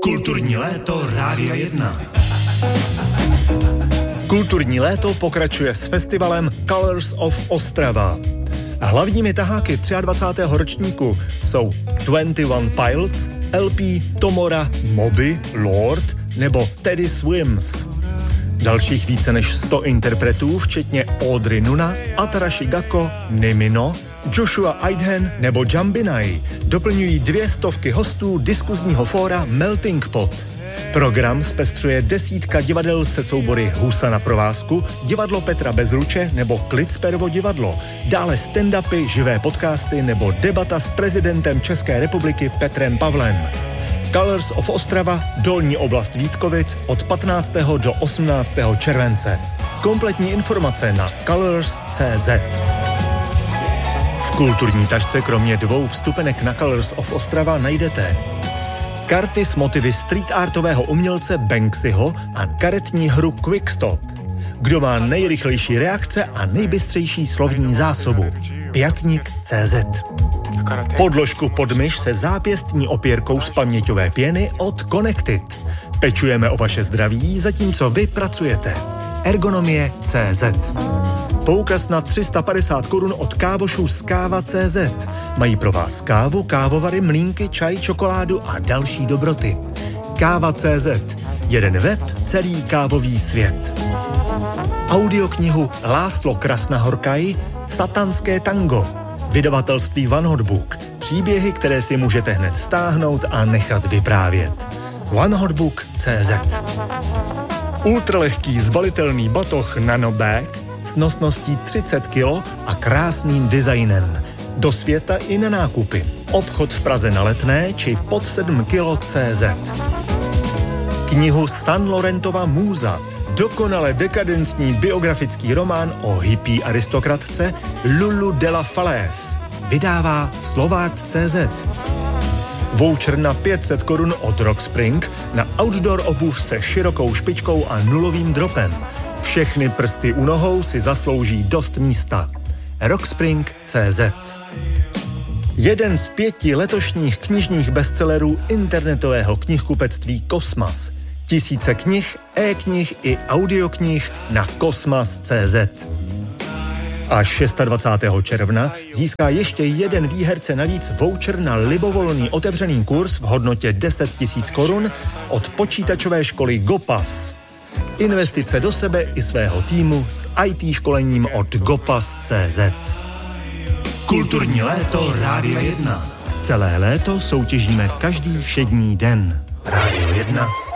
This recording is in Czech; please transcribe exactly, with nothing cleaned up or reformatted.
Kulturní léto Rádia jedna. Kulturní léto pokračuje s festivalem Colors of Ostrava. Hlavními taháky dvacátého třetího ročníku jsou dvacet jedna Pilots, L P Tomora, Moby, Lord nebo Teddy Swims. Dalších více než sto interpretů, včetně Audrey Nuna, Atarashi Gakko, Nimino, Joshua Aidhen nebo Jambinai, doplňují dvě stovky hostů diskuzního fóra Melting Pot. Program zpestřuje desítka divadel se soubory Husa na provázku, divadlo Petra Bezruče nebo Klitspervo divadlo, dále stand-upy, živé podcasty nebo debata s prezidentem České republiky Petrem Pavlem. Colors of Ostrava, Dolní oblast Vítkovic od patnáctého do osmnáctého července. Kompletní informace na colors tečka cé zet. V kulturní tašce kromě dvou vstupenek na Colors of Ostrava najdete karty s motivy street artového umělce Banksyho a karetní hru Quickstop. Kdo má nejrychlejší reakce a nejbystřejší slovní zásobu? Pětník tečka cé zet. Podložku pod myš se zápěstní opěrkou z paměťové pěny od Connected. Pečujeme o vaše zdraví, zatímco vy pracujete. Ergonomie tečka cé zet. Poukaz na tři sta padesát korun od kávošů z káva tečka cé zet. Mají pro vás kávu, kávovary, mlýnky, čaj, čokoládu a další dobroty. káva tečka cé zet. Jeden web, celý kávový svět. Audioknihu Láslo Krasnahorkaj, Satanské tango. Vydavatelství One Hot Book. Příběhy, které si můžete hned stáhnout a nechat vyprávět. one hot book tečka cé zet. Ultralehký zbalitelný batoh Nanobag s nosností třicet kilo a krásným designem. Do světa i na nákupy. Obchod v Praze na Letné či pod sedm kilo tečka cé zet. Knihu San Laurentova Můza. Dokonale dekadentní biografický román o hippie aristokratce Lulu de la Falaise. Vydává Slovák tečka cé zet. Voucher na pět set korun od Rockspring na outdoor obuv se širokou špičkou a nulovým dropem. Všechny prsty u nohou si zaslouží dost místa. rockspring tečka cé zet. Jeden z pěti letošních knižních bestsellerů internetového knihkupectví Kosmas. Tisíce knih, e-knih i audioknih na kosmas tečka cé zet. A dvacátého šestého června získá ještě jeden výherce navíc voucher na libovolný otevřený kurz v hodnotě deset tisíc korun od počítačové školy Gopas. Investice do sebe i svého týmu s í té školením od gopas tečka cé zet. Kulturní léto Rádia jedna. Celé léto soutěžíme každý všední den. Rádio jedna.